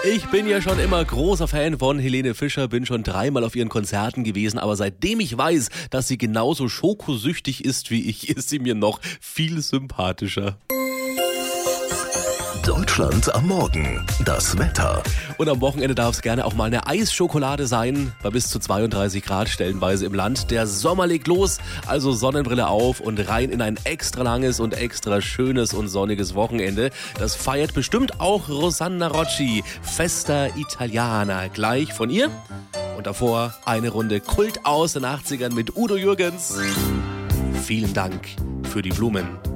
Ich bin ja schon immer großer Fan von Helene Fischer, bin schon 3-mal auf ihren Konzerten gewesen, aber seitdem ich weiß, dass sie genauso schokosüchtig ist wie ich, ist sie mir noch viel sympathischer. Deutschland am Morgen. Das Wetter. Und am Wochenende darf es gerne auch mal eine Eisschokolade sein, bei bis zu 32 Grad stellenweise im Land. Der Sommer legt los, also Sonnenbrille auf und rein in ein extra langes und extra schönes und sonniges Wochenende. Das feiert bestimmt auch Rosanna Rocci, Festa Italiana. Gleich von ihr. Und davor eine Runde Kult aus den 80ern mit Udo Jürgens. Vielen Dank für die Blumen.